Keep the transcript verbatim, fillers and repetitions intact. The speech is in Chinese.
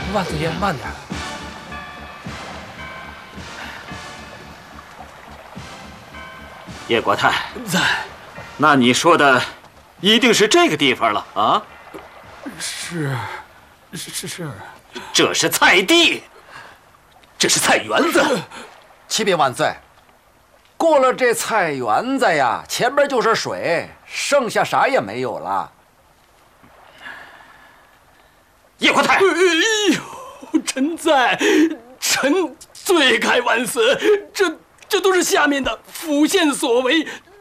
万岁爷慢点。 叶国泰， 在。 那你说的，一定是这个地方了啊？ 是，是是。 这是菜地，这是菜园子。 启禀万岁，过了这菜园子呀，前边就是水，剩下啥也没有了。 叶国泰， 哎呦，臣在，臣罪该万死。这这都是下面的府县所为，